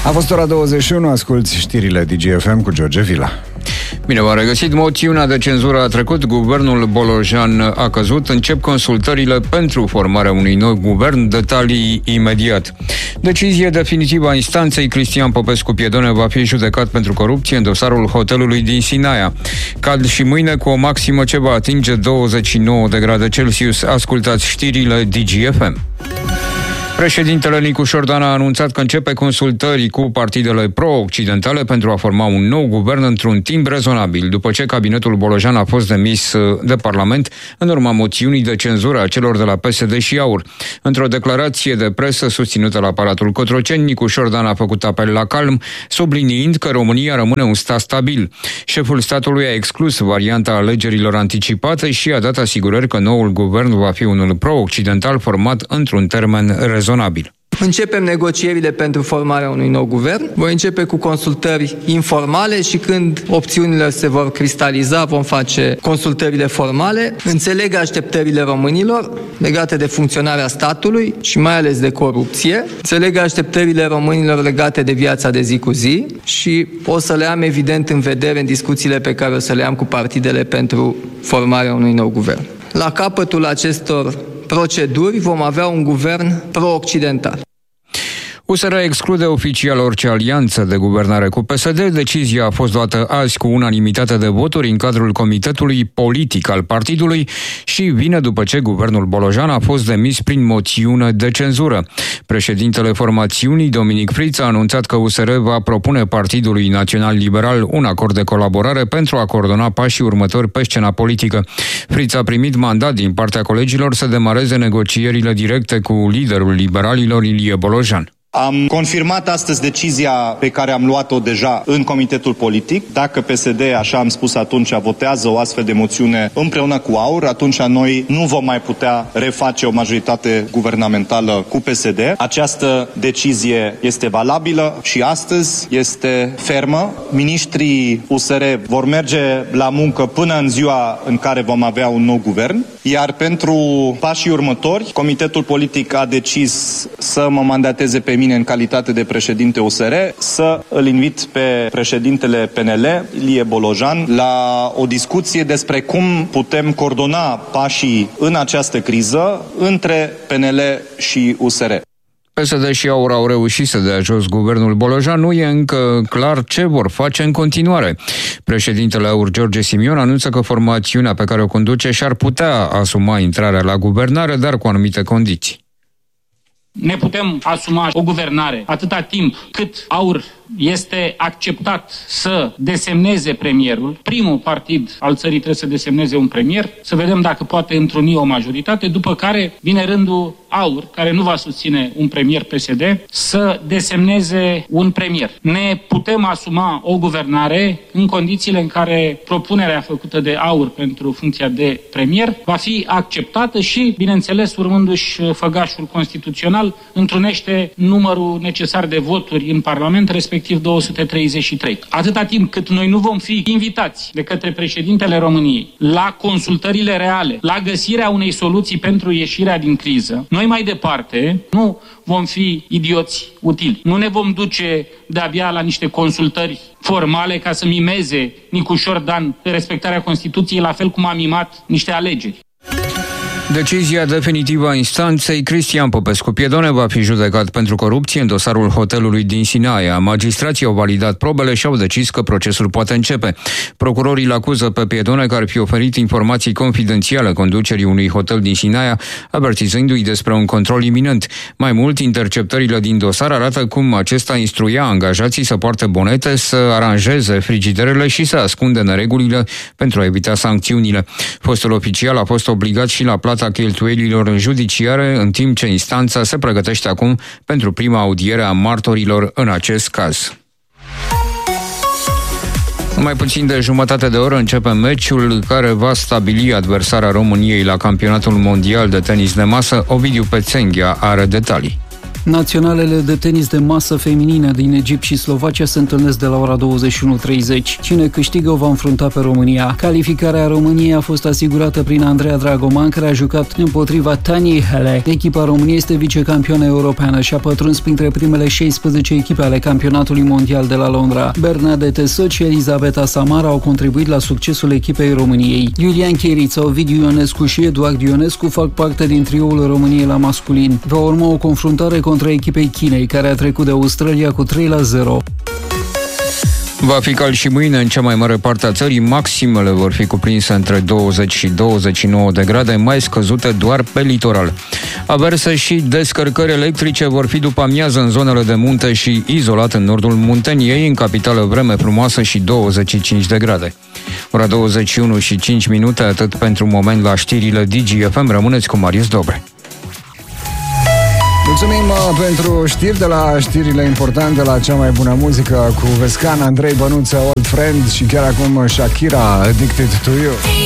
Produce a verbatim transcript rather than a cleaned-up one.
A fost ora douăzeci și unu, asculți știrile D G F M cu George Vila. Bine v-am regăsit. Moțiunea de cenzură a trecut, guvernul Bolojan a căzut, încep consultările pentru formarea unui nou guvern, detalii imediat. Decizie definitivă a instanței, Cristian Popescu Piedone va fi judecat pentru corupție în dosarul hotelului din Sinaia. Cald și mâine cu o maximă ce va atinge douăzeci și nouă de grade Celsius. Ascultați știrile D G F M. Președintele Nicu Șordan a anunțat că începe consultări cu partidele pro-occidentale pentru a forma un nou guvern într-un timp rezonabil, după ce cabinetul Bolojan a fost demis de Parlament în urma moțiunii de cenzură a celor de la P S D și AUR. Într-o declarație de presă susținută la Palatul Cotroceni, Nicu Șordan a făcut apel la calm, subliniind că România rămâne un stat stabil. Șeful statului a exclus varianta alegerilor anticipate și a dat asigurări că noul guvern va fi unul pro-occidental format într-un termen rezonabil. Zonabil. Începem negocierile pentru formarea unui nou guvern. Voi începe cu consultări informale și când opțiunile se vor cristaliza, vom face consultările formale. Înțeleg așteptările românilor legate de funcționarea statului și mai ales de corupție. Înțeleg așteptările românilor legate de viața de zi cu zi și o să le am evident în vedere în discuțiile pe care o să le am cu partidele pentru formarea unui nou guvern. La capătul acestor proceduri vom avea un guvern pro-occidental. U S R exclude oficial orice alianță de guvernare cu P S D. Decizia a fost luată azi cu unanimitate de voturi în cadrul comitetului politic al partidului și vine după ce guvernul Bolojan a fost demis prin moțiune de cenzură. Președintele formațiunii, Dominic Friț, a anunțat că U S R va propune Partidului Național Liberal un acord de colaborare pentru a coordona pașii următori pe scena politică. Friț a primit mandat din partea colegilor să demareze negocierile directe cu liderul liberalilor, Ilie Bolojan. Am confirmat astăzi decizia pe care am luat-o deja în comitetul politic. Dacă P S D, așa am spus atunci, votează o astfel de moțiune împreună cu AUR, atunci noi nu vom mai putea reface o majoritate guvernamentală cu P S D. Această decizie este valabilă și astăzi este fermă. Miniștrii U S R vor merge la muncă până în ziua în care vom avea un nou guvern, iar pentru pașii următori, comitetul politic a decis să mă mandateze pe mine în calitate de președinte U S R, să îl invit pe președintele P N L, Ilie Bolojan, la o discuție despre cum putem coordona pașii în această criză între P N L și U S R. P S D și AUR au reușit să dea jos guvernul Bolojan, nu e încă clar ce vor face în continuare. Președintele AUR, George Simion, anunță că formațiunea pe care o conduce și-ar putea asuma intrarea la guvernare, dar cu anumite condiții. Ne putem asuma o guvernare atâta timp cât AUR este acceptat să desemneze premierul. Primul partid al țării trebuie să desemneze un premier, să vedem dacă poate întruni o majoritate, după care vine rândul AUR, care nu va susține un premier P S D, să desemneze un premier. Ne putem asuma o guvernare în condițiile în care propunerea făcută de AUR pentru funcția de premier va fi acceptată și, bineînțeles, urmându-și făgașul constituțional, întrunește numărul necesar de voturi în Parlament, respectiv două sute treizeci și trei. Atâta timp cât noi nu vom fi invitați de către președintele României la consultările reale, la găsirea unei soluții pentru ieșirea din criză, noi mai departe nu vom fi idioți utili. Nu ne vom duce de-abia la niște consultări formale ca să mimeze Nicu Șordan respectarea Constituției, la fel cum a mimat niște alegeri. Decizia definitivă a instanței, Cristian Popescu Piedone va fi judecat pentru corupție în dosarul hotelului din Sinaia. Magistrații au validat probele și au decis că procesul poate începe. Procurorii îl acuză pe Piedone că ar fi oferit informații confidențiale conducerii unui hotel din Sinaia, avertizându-i despre un control iminent. Mai mult, interceptările din dosar arată cum acesta instruia angajații să poarte bonete, să aranjeze frigiderele și să ascundă neregulile pentru a evita sancțiunile. Fostul oficial a fost obligat și la plata cheltuielilor judiciare, în timp ce instanța se pregătește acum pentru prima audiere a martorilor în acest caz. În mai puțin de jumătate de oră începe meciul care va stabili adversarea României la campionatul mondial de tenis de masă. Ovidiu Pețenghia are detalii. Naționalele de tenis de masă feminine din Egipt și Slovacia se întâlnesc de la ora douăzeci și unu treizeci. Cine câștigă o va înfrunta pe România. Calificarea României a fost asigurată prin Andreea Dragoman, care a jucat împotriva Taniei Hele. Echipa României este vicecampioană europeană și a pătruns printre primele șaisprezece echipe ale campionatului mondial de la Londra. Bernadette Soci și Elisabeta Samara au contribuit la succesul echipei României. Iulian Chiriță, Ovidiu Ionescu și Eduard Ionescu fac parte din trioul României la masculin. Va urma o confruntare contra echipei Chinei, care a trecut de Australia cu trei la zero. Va fi cald și mâine în cea mai mare parte a țării. Maximele vor fi cuprinse între douăzeci și douăzeci și nouă de grade, mai scăzute doar pe litoral. Averse și descărcări electrice vor fi după amiază în zonele de munte și izolat în nordul Munteniei, în capitală vreme frumoasă și douăzeci și cinci de grade. Ora douăzeci și unu și cinci minute, atât pentru moment la știrile Digi F M. Rămâneți cu Marius Dobre. Mulțumim uh, pentru știri, de la știrile importante la cea mai bună muzică cu Vescan, Andrei Bănuță, Old Friend și chiar acum Shakira, Addicted to You.